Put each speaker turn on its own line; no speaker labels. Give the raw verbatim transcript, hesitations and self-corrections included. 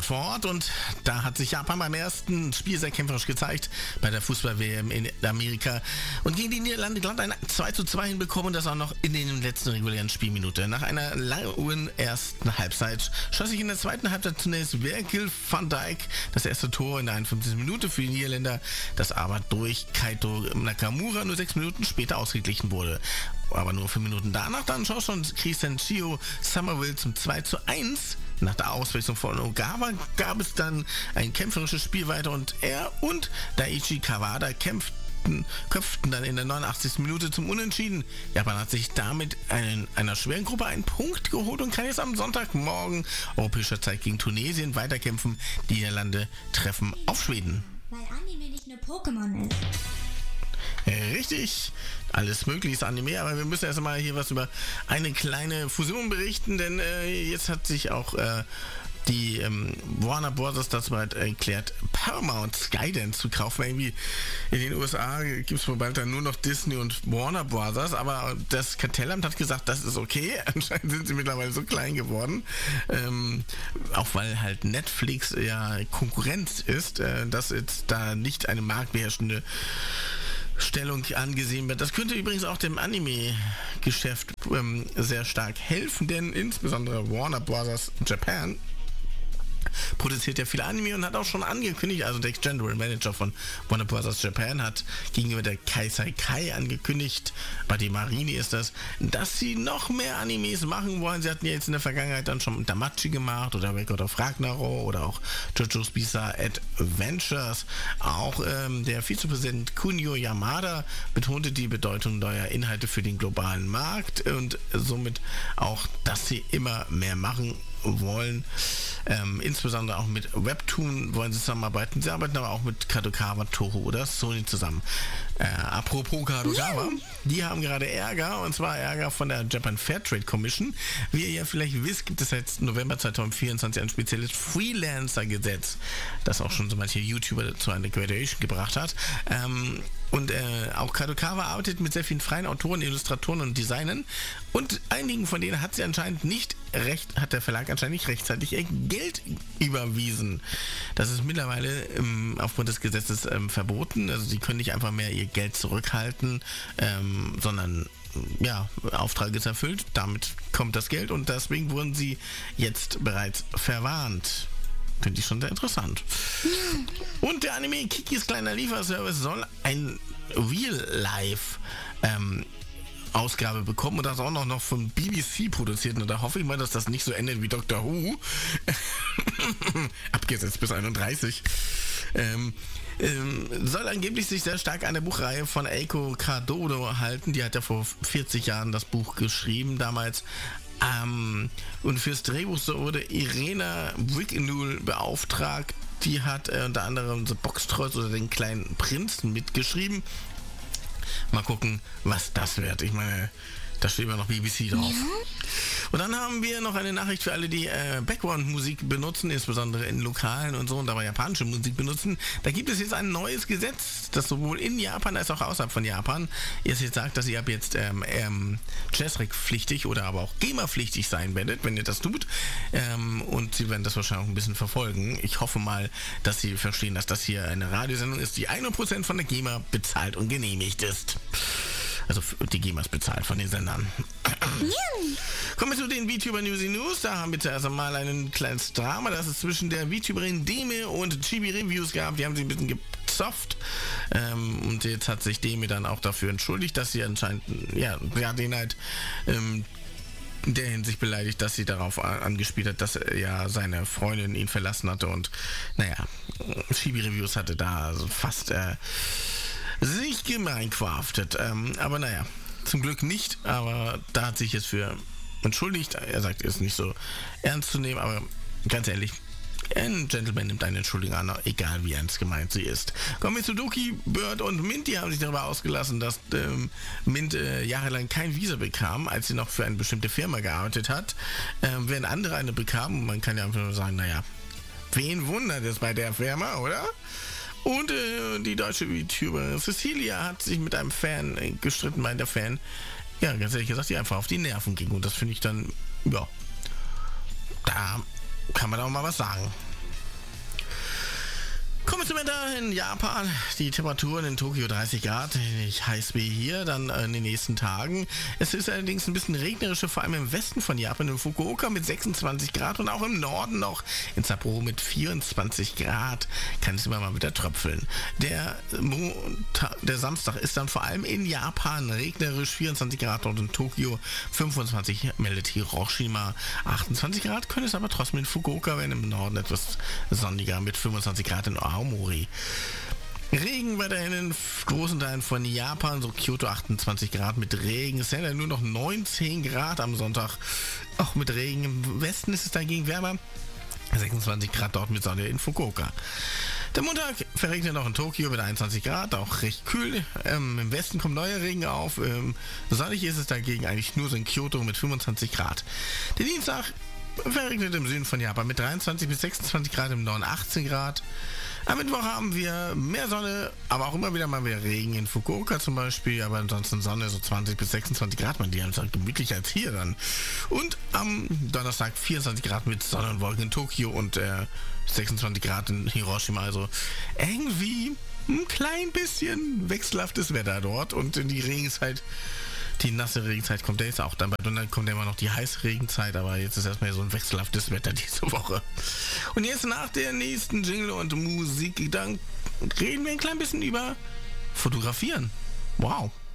Sport vor Ort und da hat sich Japan beim ersten Spiel sehr kämpferisch gezeigt bei der Fußball-W M in Amerika und gegen die Niederlande glatt ein zwei zu zwei hinbekommen und das auch noch in den letzten regulären Spielminute. Nach einer langen ersten Halbzeit schoss sich in der zweiten Halbzeit zunächst Virgil van Dijk das erste Tor in der einundfünfzigsten Minute für die Niederländer, das aber durch Kaito Nakamura nur sechs Minuten später ausgeglichen wurde. Aber nur fünf Minuten danach dann schoss schon Christian Chio Somerville zum zwei zu eins. Nach der Auswechslung von Ogawa gab es dann ein kämpferisches Spiel weiter und er und Daichi Kawada kämpften, köpften dann in der neunundachtzigsten Minute zum Unentschieden. Japan hat sich damit in einer schweren Gruppe einen Punkt geholt und kann jetzt am Sonntagmorgen europäischer Zeit gegen Tunesien weiterkämpfen. Die Niederlande treffen auf Schweden.
Weil Anime nicht nur Pokémon ist.
Richtig, alles möglich ist Anime, aber wir müssen erst mal hier was über eine kleine Fusion berichten, denn äh, jetzt hat sich auch äh, die ähm, Warner Bros. Dazu bereit erklärt, Paramount Skydance zu kaufen. Irgendwie in den U S A gibt es wohl bald dann nur noch Disney und Warner Bros., aber das Kartellamt hat gesagt, das ist okay. Anscheinend sind sie mittlerweile so klein geworden, ähm, auch weil halt Netflix ja Konkurrenz ist, äh, dass jetzt da nicht eine marktbeherrschende Stellung angesehen wird. Das könnte übrigens auch dem Anime-Geschäft ähm, sehr stark helfen, denn insbesondere Warner Bros. Japan produziert ja viele Anime und hat auch schon angekündigt, also der General Manager von Warner Bros. Japan hat gegenüber der Kaisei Kai angekündigt, bei der Marini ist das, dass sie noch mehr Animes machen wollen. Sie hatten ja jetzt in der Vergangenheit dann schon Damachi gemacht oder Record of Ragnarok oder auch JoJo's Bizarre Adventures. Auch ähm, der Vizepräsident Kunio Yamada betonte die Bedeutung neuer Inhalte für den globalen Markt und somit auch, dass sie immer mehr machen wollen. Ähm, insbesondere auch mit Webtoon wollen sie zusammenarbeiten. Sie arbeiten aber auch mit Kadokawa, Toho oder Sony zusammen. Äh, apropos Kadokawa, die haben gerade Ärger, und zwar Ärger von der Japan Fair Trade Commission. Wie ihr ja vielleicht wisst, gibt es seit November zweitausendvierundzwanzig ein spezielles Freelancer-Gesetz, das auch schon so manche YouTuber zu einer Graduation gebracht hat. Ähm, und äh, auch Kadokawa arbeitet mit sehr vielen freien Autoren, Illustratoren und Designern und einigen von denen hat sie anscheinend nicht recht, hat der Verlag anscheinend nicht rechtzeitig ihr Geld überwiesen. Das ist mittlerweile ähm, aufgrund des Gesetzes ähm, verboten, also sie können nicht einfach mehr ihr Geld zurückhalten, ähm, sondern ja, Auftrag ist erfüllt, damit kommt das Geld und deswegen wurden sie jetzt bereits verwarnt. Finde ich schon sehr interessant. Und der Anime Kikis kleiner Lieferservice soll ein Real-Life ähm, Ausgabe bekommen und das auch noch, noch von B B C produziert. Und da hoffe ich mal, dass das nicht so endet wie Doctor Who. Abgesetzt bis einunddreißig. Ähm, ähm, soll angeblich sich sehr stark an der Buchreihe von Eiko Kadodo halten. Die hat ja vor vierzig Jahren das Buch geschrieben, damals. Ähm, und fürs Drehbuch so wurde Irena Wignall beauftragt. Die hat äh, unter anderem The Box Trolls oder den kleinen Prinzen mitgeschrieben. Mal gucken, was das wird. Ich meine, da steht immer noch B B C drauf. Ja. Und dann haben wir noch eine Nachricht für alle, die äh, Background-Musik benutzen, insbesondere in Lokalen und so, und dabei japanische Musik benutzen. Da gibt es jetzt ein neues Gesetz, das sowohl in Japan als auch außerhalb von Japan jetzt sagt, dass ihr ab jetzt ähm, ähm, Jazzrec-pflichtig oder aber auch GEMA-pflichtig sein werdet, wenn ihr das tut. Ähm, und sie werden das wahrscheinlich auch ein bisschen verfolgen. Ich hoffe mal, dass sie verstehen, dass das hier eine Radiosendung ist, die hundert Prozent von der GEMA bezahlt und genehmigt ist. Also die GEMA ist bezahlt von den Sendern. Kommen wir zu den VTuber Newsy News. Da haben wir zuerst einmal ein kleines Drama, das es zwischen der VTuberin Deme und Chibi Reviews gab. Die haben sie ein bisschen gezofft. Ähm, und jetzt hat sich Deme dann auch dafür entschuldigt, dass sie anscheinend, ja, ja den halt ähm, in der Hinsicht beleidigt, dass sie darauf angespielt hat, dass er ja seine Freundin ihn verlassen hatte. Und naja, Chibi Reviews hatte da fast äh, sich gemeinquaftet. Ähm, aber naja, zum Glück nicht, aber da hat sich jetzt für entschuldigt. Er sagt, er ist nicht so ernst zu nehmen, aber ganz ehrlich, ein Gentleman nimmt eine Entschuldigung an, egal wie ernst gemeint sie ist. Kommen wir zu Doki, Bird und Mint. Die haben sich darüber ausgelassen, dass ähm, Mint äh, jahrelang kein Visa bekam, als sie noch für eine bestimmte Firma gearbeitet hat. Ähm, während andere eine bekamen, man kann ja einfach nur sagen, naja, wen wundert es bei der Firma, oder? Und äh, die deutsche VTuber Cecilia hat sich mit einem Fan äh, gestritten, meint der Fan, ja, ganz ehrlich gesagt, die einfach auf die Nerven ging. Und das finde ich dann, ja, da kann man auch mal was sagen. Kommen wir zum Wetter in Japan. Die Temperaturen in Tokio dreißig Grad, nicht heiß wie hier, dann in den nächsten Tagen. Es ist allerdings ein bisschen regnerischer, vor allem im Westen von Japan, in Fukuoka mit sechsundzwanzig Grad und auch im Norden noch in Sapporo mit vierundzwanzig Grad. Kann es immer mal wieder tröpfeln. Der, Montag, der Samstag ist dann vor allem in Japan regnerisch, vierundzwanzig Grad und in Tokio fünfundzwanzig, meldet Hiroshima. achtundzwanzig Grad können es aber trotzdem in Fukuoka werden, im Norden etwas sonniger mit fünfundzwanzig Grad in Aomori. Regen weiterhin in großen Teilen von Japan, so Kyoto achtundzwanzig Grad mit Regen. Sendai nur noch neunzehn Grad am Sonntag, auch mit Regen. Im Westen ist es dagegen wärmer, sechsundzwanzig Grad dort mit Sonne in Fukuoka. Der Montag verregnet noch in Tokio mit einundzwanzig Grad, auch recht kühl. Ähm, Im Westen kommt neuer Regen auf. Ähm, sonnig ist es dagegen eigentlich nur so in Kyoto mit fünfundzwanzig Grad. Der Dienstag verregnet im Süden von Japan mit dreiundzwanzig bis sechsundzwanzig Grad, im Norden achtzehn Grad. Am Mittwoch haben wir mehr Sonne, aber auch immer wieder mal wieder Regen in Fukuoka zum Beispiel, aber ansonsten Sonne, so zwanzig bis sechsundzwanzig Grad, man die einfach gemütlicher als hier dann. Und am Donnerstag vierundzwanzig Grad mit Sonne und Wolken in Tokio und äh, sechsundzwanzig Grad in Hiroshima, also irgendwie ein klein bisschen wechselhaftes Wetter dort und in die Regenzeit. Die nasse Regenzeit kommt ja jetzt auch dann bald und dann kommt ja immer noch die heiße Regenzeit, aber jetzt ist erstmal so ein wechselhaftes Wetter diese Woche. Und jetzt nach der nächsten Jingle und Musik, dann reden wir ein klein bisschen über Fotografieren. Wow.